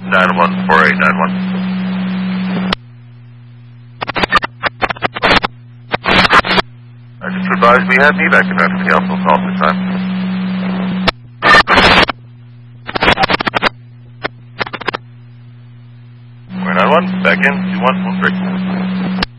Just advise we have evac in after the Alpha call this time. 491, back in, 2113.